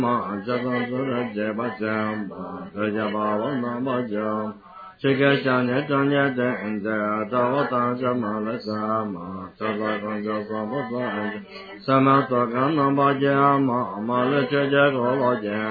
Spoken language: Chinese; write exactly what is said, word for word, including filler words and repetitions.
嘛，这个是了结巴讲嘛，这家把我那么讲，这个想念正念真的，这我当什么了什么，这个跟这说不算，什么做个那么讲嘛，嘛了这这个老讲。